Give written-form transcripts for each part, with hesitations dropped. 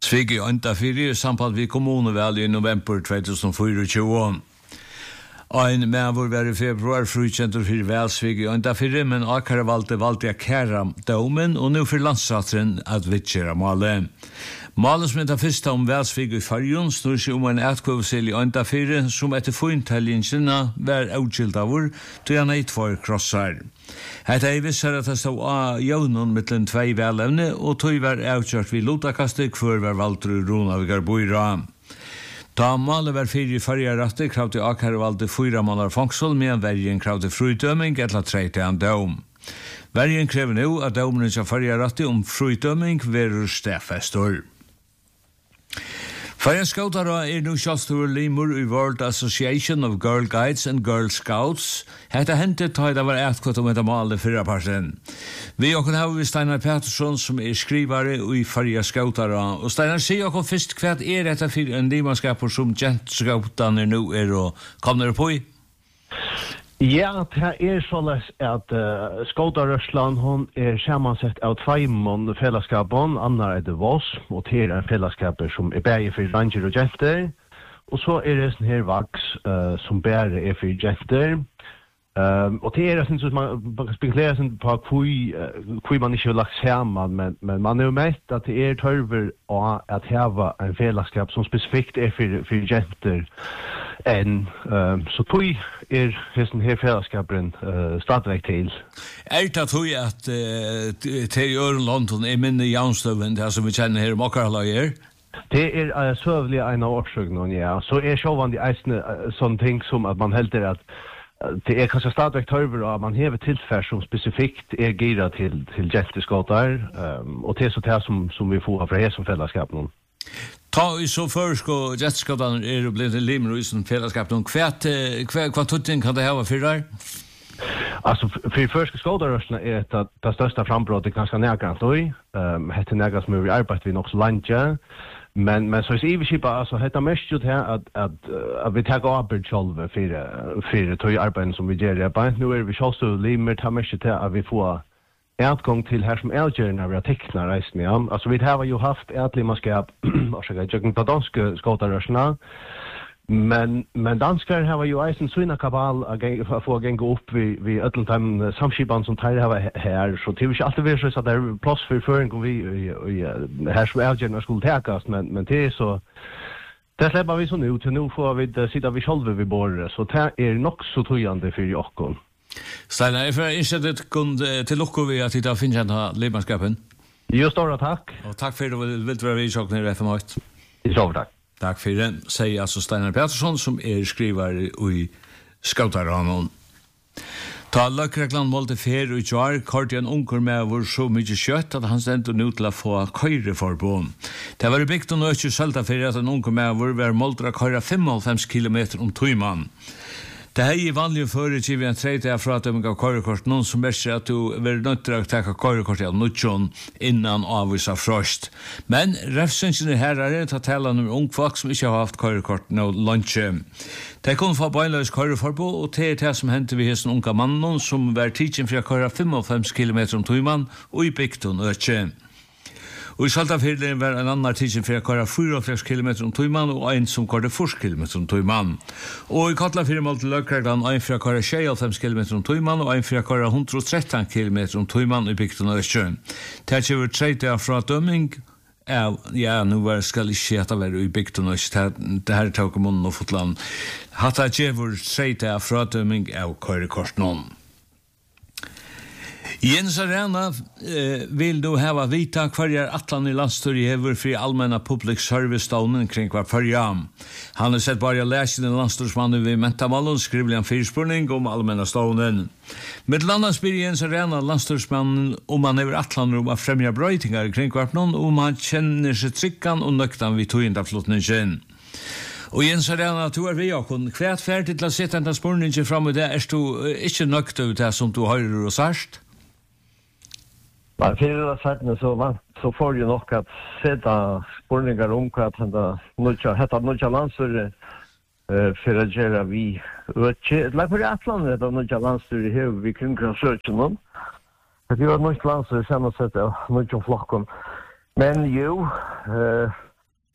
Svig i Antafiri i samband med kommunevalget i november 2024. Ein medvor var i februar frukjenter for Velsvig i Antafiri, men akkurat valgte kæra domen, og nå for landsatteren at vitjera malet. Malet som er første om Velsvig i Farjon snur seg om en etkvøvsel i Antafiri, som etter fointellingsina var avgildavur, til han eit for krossar. Hetta er vissar at det stod av jaunon mittlen tvei velevne, og tog var avkjørt vid lotakastet, hvor var Valtrud Ronavigar Boira. Da malet var fyrir i fargaratte, kravde akkarvalde 4 måneder fangsel, medan vergen kravde frutdøming eller 3 dom. Vergen krever nå at domenen av fargaratte om frutdøming verur stedfestor. Farjaskautara er nu kjastur limur i World Association of Girl Guides and Girl Scouts. Hetta hentet tøy det var etkvart om etta malet fyrra parten. Vi okkur har vi Steinar Pettersson som er skrivare i Farjaskautara. Og Steinar, sier okkur fyrst hvert er dette for en limanskapur som gentskautane nu er og kommer på i? Ja, det er såleis at Skautarørsland hon er sammansett av 2 fellesskapen, annar er det Voss, og det er en fellesskap som er bære for ranger og jenter, og så er det sånn her vaks som bære er for jenter, og det er sånn som man kan spekulere på hvor man ikke har lagt sammen, men man er jo mest at det er tørver at heva en fellesskap som spesifikt er for jenter, så tog er hesten her fellesskapen stadigvæk til. Er det tog at til Jørgen London er minne Jaunstøven, det som vi kjenner her om akkurat Det er søvlig en av årsøkene, ja. Så er sjåvan de eisende sånne ting som at man helder at det er kanskje stadigvæk tørver og man hever tilfær som spesifikt er gira til jenteskåtar, og det er så det som vi får fra her som fellesskapen. Ta i så først og jetskatan er blitt en limer i som fellesskap. Hva tutting kan det hava for der? Altså, for første skådarørsene er det største frambrottet ganske nærgant og hette nærgant som vi arbeider vi nok så langt, men så i Iveskipa, altså, hette mest jo til at vi tar arbeid selv for tog arbeidet som vi gjør i arbeid. Nå er vi kjølstå limer, tar mest til at vi får utgång till här som elgärna vi har tecknat reisen ja. Alltså vi har ju haft ätlimaskap och så jag på danska skåtarörsna. Men danskar har ju eisen såna kabal att få gå upp vi ödeltam samskipan som tar här så det är inte alltid så att det är plats för föring och vi här som elgärna skulle täckas men det är så det släpper vi så nu får vi sitta vi själva vid bordet så det är nog så tojande för oss. Steinar, jeg får innsett til lukko vi at hitta finnes denne lebanskapen. Jo, stora takk. Og takk for det, vil være vi i sjokken i FM8. I sov, takk. Takk for det, sier altså Steinar Pettersson, som er skriver i Skautaranon. Ta løkreglan målte fer og kjar, kort en unger med hvor så mye kjøtt at han stendte nå til å få køyreforbund. Det var bygd og nøyt sølta for at en unger med hvor var målte å køyre 55 kilometer om tøyman. Det här är vanligt förut vi en 30 av fratømning av kørekort, någon som bäst att du är nødt til å ta kørekort av nutjon innan avvisa frost. Men refsensene her er det at tala om ung folk som ikke har haft kørekort nå lunche. De kunne få beinløs køreforbud, og det det som hendte vi hesten unga mannen som var tidsen for å køyre 55 kilometer om tøyman og i bygden økje. Og i Saltafyrlen var en annan tidsen for å køyre 44 kilometer om tøyman og en som køyre 40 kilometer om tøyman. Og i Katlafyrlen målte løkreglan en for å køyre 56 kilometer om tøyman og en for å køyre 113 kilometer om tøyman i bygden Østjøen. Det er ikke 30 fra dømming. Ja, nu skal ikke hette være i bygden Østjøen. Det her tar munnen og fotland. Hatt det ikke 30 fra dømming av køyrekort noen. Jens Arena vill du hava vita kvarjar atlan i landstyri hever fri allmänna public service-stånden kring hver förjam. Han har sett bara läsen i landstyrsmannen vid Mentamalon skrivlig en fyrspurning om allmänna stånden. Med landet spyr Jens Arena landstyrsmannen om han hever atlan om att fremja brøytingar kring hver någon om han känner sig tryggan og nøktan vid togindaflotningen. Og Jens Arena, du vi akon. Hvert ferdig til å sette en spurningen fram i det, du ikke nøkt av det som du hører og sørst? Men för det sättet så får ju nog att sätta spurningar om att hetta nutja landsstyre för att göra vi för Atlantet och nutja landsstyre här vi kring söken. Det är nutja landsstyre samma sätt av nutja flocken. Men ju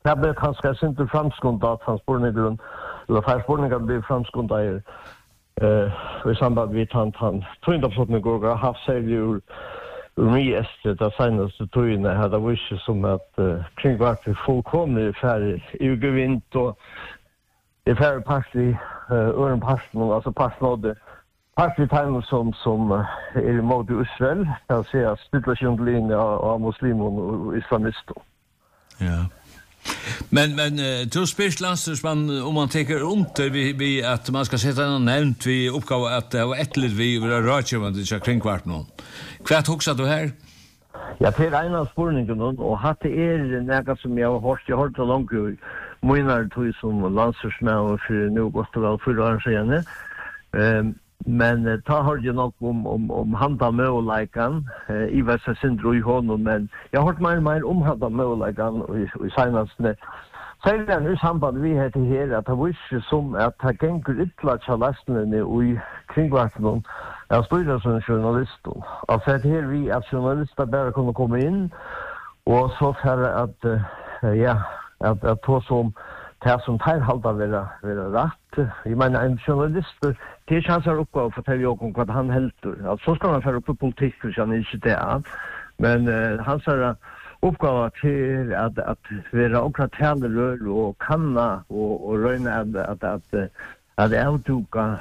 Jag blir kanske inte framskunda att transportnedgrund eller färspårningar blir framskunda i samband med han tog går har haft sig ur Riester det senaste tøyene hade visst som att kring vart vi fullkomligt färre i gevint och det färre parti ören passen alltså passnade parti time som är emot Israel jag ser situationen av muslimer och islamister. Ja. Men du spyrs landstingsman om man tänker under vi att man ska sätta en nämnt vi uppgåva att det var ettligt vi vill rådgivande till kringkvart någon. Kvart också du här? Ja, det är en av spårningen och att det är något som jag har hört så långt månader tog som landstingsman för nu gott och väl 4 år sedan. Men ta har ju nog om handla möjligheten i vissa syndrom i honom men jag har hört mer om handla möjligheten i senaste sen i samband vi heter här att det var som att ta gänger ytla chalastnen i kringvarten jag står som journalist alltså här vi att journalister bara kunna komma in och så för att att på som det som tillhållta vara rätt. Jag menar en journalist det chans att uppgå för att jag vad han helter. Alltså ska man föra upp politik för han inte det. Men han sa uppgåva till att vara också talerör och kanna och röna att avduka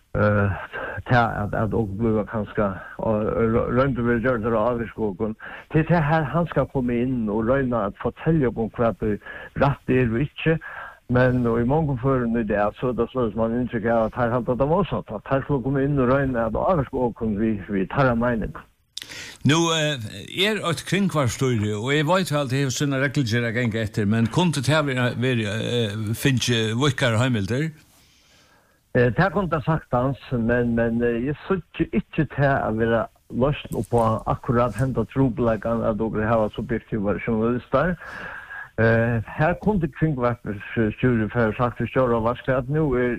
att och bli kanske runt över jorden och avskogen. Till det här han ska komma in och röna att fortälja om vad det rätt är inte. Men i många för nu det så då slås man intryck av att här har det också att här skulle komma in och röna att avskogen vi tar mening. Nu ett kringkvarstudie och jag vet väl att det är såna regler jag gänga efter men kunde det här finns vilka hemilder? Det kunde jag sagt hans men jag såg inte det att vara löst på akkurat hända trobläggan att då ha subjektiva journalister. Här kunde kringkvartsstudie för sagt köra och vad ska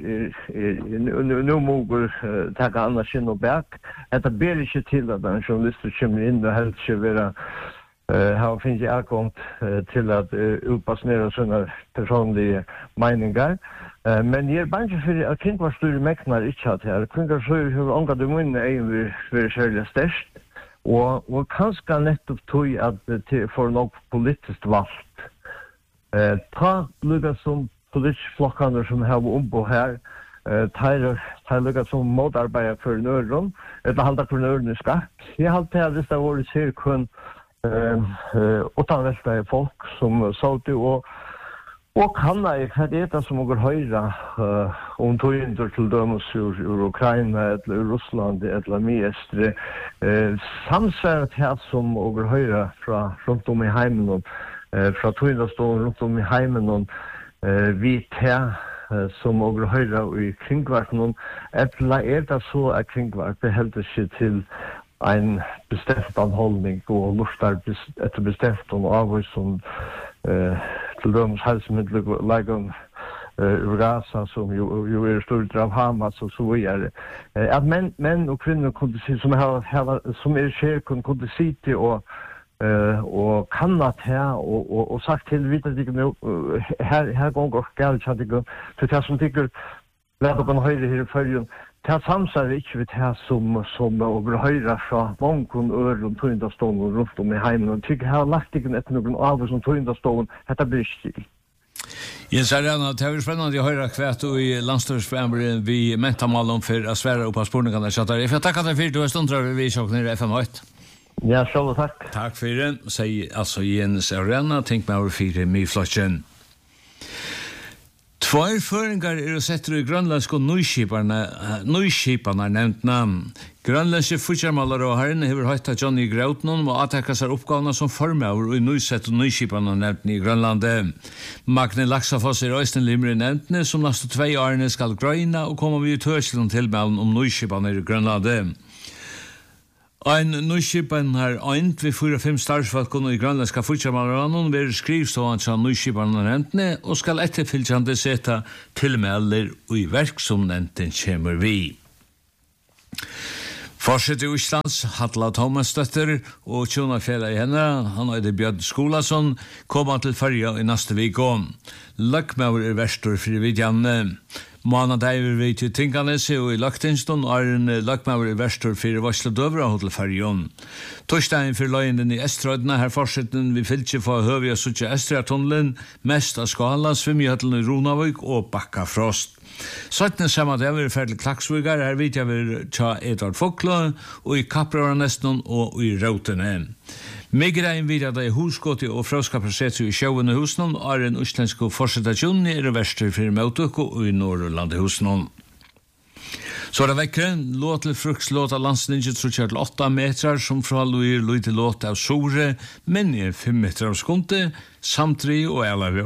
nu moger ta andra skinn och back att ber inte till att en journalist kommer in och helt ska vara har finns jag kommit till att uppasnera såna personliga meningar men jag bara för att kringkvartsstudie mäknar inte att här kringkvartsstudie hur ångar du min är för själva störst och kanske nettopp tog att för något politiskt valt ta lukka som politiska flockarna som har på här tar lukka som motarbeider för nörren eller halda för nörren i skatt. Jag har alltid haft det varit cirkun utanvästare folk som sålt och handla i det som går höjra om tog in till dömes ur Ukraina eller ur Ryssland eller Miestre samsvaret här som går höjra från runt om i heimen och från tøyndastålen rundt om i heimen og vi tar som og høyre i kringkvarten eller det så at kringkvarten helder seg til en bestemt anholdning og luftar etter bestemt og avvis som til dømes helsemiddel leggen Gaza som jo er stort av Hamas og så videre at menn og kvinner kunne si som skjer kunne si til og kannat her og sagt til vidt at ikke nå her går galt at ikke så det som tykker lær på høyre her i følgen det samsvar ikke vi det som over høyre fra mange ør om tøyndastålen rundt om i heimen og tykker her lagt ikke etter noen av som tøyndastålen dette blir ikke Jens Arena, det är spännande att höra kvärt och i landstårsfrämre vi mentamalen för att svära upp på spårningarna. Jag får tacka dig för att du har stundrat vid Sjokkner FM1. Ja, själv tack. Tack för det. Säg alltså Jens Arena, tänk mig över 4 myrflotchen. 2 føringar er setter i grønlandsk og nøyskiparna nevnt namn. Grønlandske futjarmalar og herren hever høyta Johnny Grautnon og attakka seg oppgavene som formauer og nøysett og nøyskiparna nevnt i Grønlandet. Magne Laksafoss er øysten limre nevntne som neste 2 årene skal grøyna og kommer vi i tørselen til melden om nøyskiparna i Grønlandet. Ein nøyskipan har øynt ved 4-5 starfsfolkene i grønlandska futjarmalarannon ved skrivstående av nøyskiparna nevntne og skal etterfylgjande seta tilmelder og i verk som nevnten kommer vi. Forsett i Íslands, Halla Thomasdóttir og tjónafélag henne, han heter Bjørn Skúlason, koma til Føroya i neste viko. Løgmaur verstur fyrir vidjanne. Mánadagir við til Tinganesi og i Løgtinston og en løgmaur verstur fyrir Varsla Døvra til Føroya. Torsdagen fyrir løginen i Estrødna, her forsetten vi fylkje for høvja suttje Estrødtunnelen, mest av skala, svimjehøtlen i Ronavik og Bakkafrost. Sattne samme dag vi ferdig Klaksvíkar, her vidt jeg vil ta Edvard Fokla, og i Kapravarnesten og i Rautene. Migrein vidt at det husgått og fråskapasettet i sjøvende husnån, og en uslensk forsetasjon i verster for Mautuk og i Nordland husnån. Så det vekkere, låt til frukslåt av landsninget trukket til 8 meter, som fra Louis til låt av Sore, men i 5 meter av skunte, samtri og Elavjø.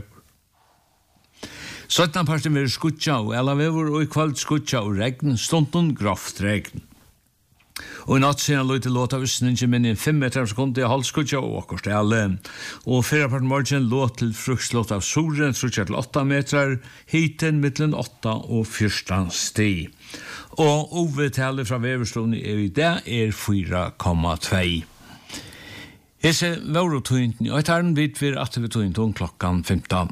17. parten vil skutja og Elavjøver, og i kveld skutja og regn, stunden grovt regn. Og i natt siden Louis til låt av Østninget, men i 5 meter av skunte, halvskutja og akkurat alle. Og 4. parten morgen låt til frukslåt av Sore, trukket til 8 meter, hiten mittelen 8 og 14 sti. Og overtallet fra Veverslån i det 4,2. Hese Vaurotøynten, og etter den vidt vi at vi tøynten klokkan 15.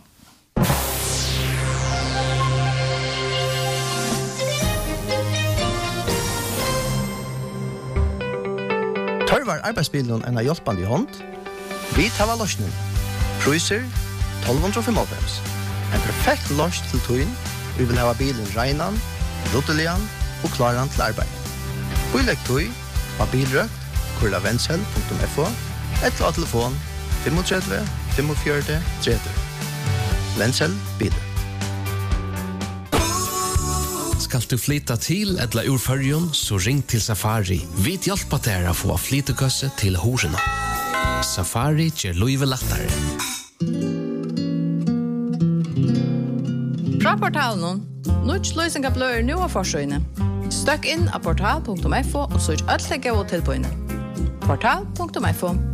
Tørvar arbeidsbilen en av hjelpende hånd. Vi tar løsning. Priser 1295. En perfekt løs til tøyen. Vi vil ha bilen regnan, rottelian og klaran til arbeid. Bilegg tøy av bilrøkt, kurlavensel.fo, eller av telefon 35 45 30. Vensel bilen. Skal du flytta til eller ur Føroyum, så ring til Safari. Vi hjelper deg å få flyttekøsse til horena. Safari gjør livet lettere. Fra portalen, Nuts løsninger blør nå av forsøyene. Støkk inn av portal.fo og søk alt det gå til på inne. Portal.fo